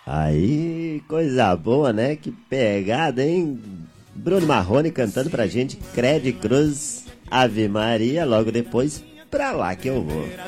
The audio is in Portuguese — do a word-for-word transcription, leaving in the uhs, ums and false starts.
Aí, coisa boa, né? Que pegada, hein? Bruno Marrone cantando pra gente Crede Cruz, Ave Maria, logo depois, pra lá que eu vou.